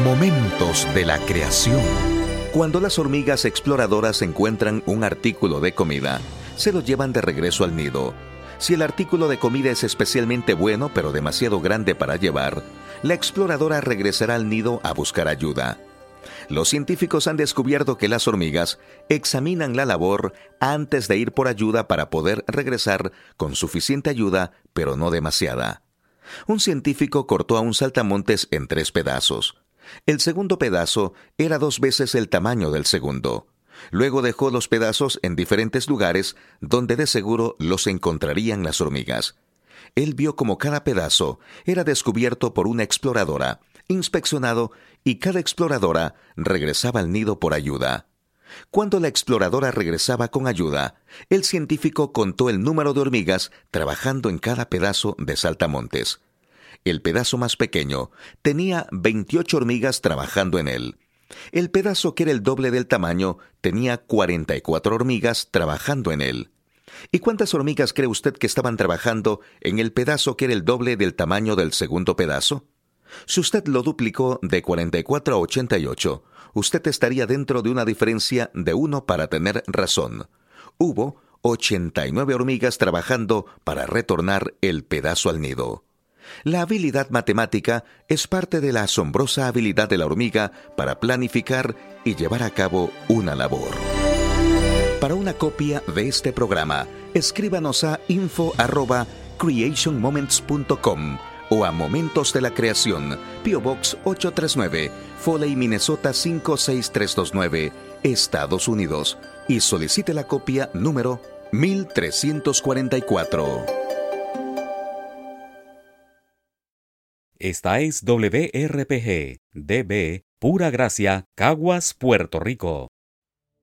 Momentos de la creación. Cuando las hormigas exploradoras encuentran un artículo de comida, se lo llevan de regreso al nido. Si el artículo de comida es especialmente bueno pero demasiado grande para llevar, la exploradora regresará al nido a buscar ayuda. Los científicos han descubierto que las hormigas examinan la labor antes de ir por ayuda para poder regresar con suficiente ayuda, pero no demasiada. Un científico cortó a un saltamontes en 3 pedazos. El segundo pedazo era 2 veces el tamaño del segundo. Luego dejó los pedazos en diferentes lugares donde de seguro los encontrarían las hormigas. Él vio como cada pedazo era descubierto por una exploradora, inspeccionado, y cada exploradora regresaba al nido por ayuda. Cuando la exploradora regresaba con ayuda, el científico contó el número de hormigas trabajando en cada pedazo de saltamontes. El pedazo más pequeño tenía 28 hormigas trabajando en él. El pedazo que era el doble del tamaño tenía 44 hormigas trabajando en él. ¿Y cuántas hormigas cree usted que estaban trabajando en el pedazo que era el doble del tamaño del segundo pedazo? Si usted lo duplicó de 44 a 88, usted estaría dentro de una diferencia de 1 para tener razón. Hubo 89 hormigas trabajando para retornar el pedazo al nido. La habilidad matemática es parte de la asombrosa habilidad de la hormiga para planificar y llevar a cabo una labor. Para una copia de este programa, escríbanos a info@creationmoments.com o a Momentos de la Creación, P.O. Box 839, Foley, Minnesota 56329, Estados Unidos, y solicite la copia número 1344. Esta es WRPG, DB, Pura Gracia, Caguas, Puerto Rico.